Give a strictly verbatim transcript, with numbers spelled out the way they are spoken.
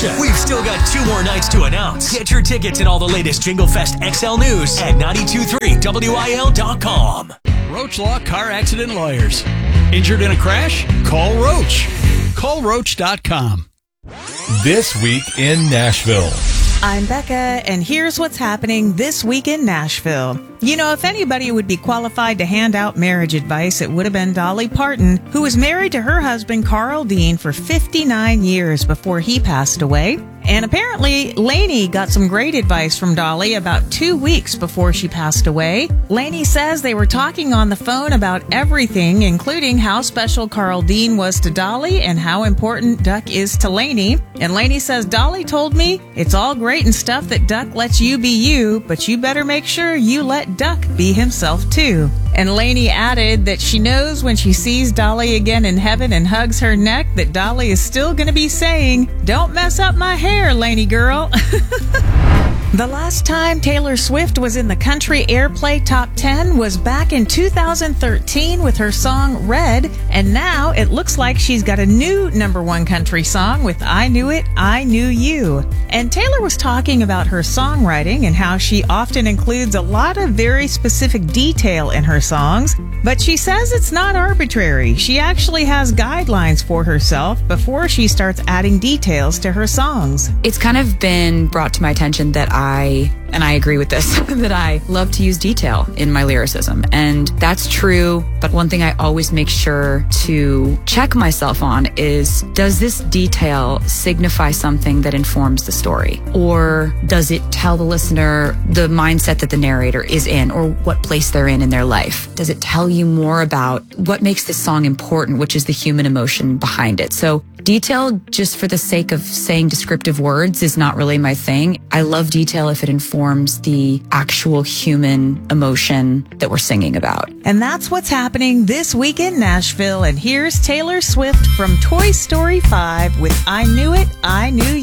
Russia. We've still got two more nights to announce. Get your tickets and all the latest Jingle Fest X L news at nine two three W I L dot com. Roach Law Car Accident Lawyers. Injured in a crash? Call Roach. Call Roach dot com. This week in Nashville. I'm Becca, and here's what's happening this week in Nashville. You know, if anybody would be qualified to hand out marriage advice, it would have been Dolly Parton, who was married to her husband, Carl Dean, for fifty-nine years before he passed away. And apparently, Lainey got some great advice from Dolly about two weeks before she passed away. Lainey says they were talking on the phone about everything, including how special Carl Dean was to Dolly and how important Duck is to Lainey. And Lainey says, Dolly told me it's all great and stuff that Duck lets you be you, but you better make sure you let Duck be himself too. And Lainey added that she knows when she sees Dolly again in heaven and hugs her neck that Dolly is still going to be saying, "Don't mess up my hair, Lainey girl." The last time Taylor Swift was in the Country Airplay Top ten was back in two thousand thirteen with her song Red, and now it looks like she's got a new number one country song with I Knew It, I Knew You. And Taylor was talking about her songwriting and how she often includes a lot of very specific detail in her songs, but she says it's not arbitrary. She actually has guidelines for herself before she starts adding details to her songs. It's kind of been brought to my attention that I, and I agree with this, that I love to use detail in my lyricism. And that's true. But one thing I always make sure to check myself on is, does this detail signify something that informs the story? Or does it tell the listener the mindset that the narrator is in, or what place they're in in their life? Does it tell you more about what makes this song important, which is the human emotion behind it? So detail just for the sake of saying descriptive words is not really my thing. I love detail if it informs the actual human emotion that we're singing about. And that's what's happening this week in Nashville. And here's Taylor Swift from Toy Story five with I Knew It, I Knew You.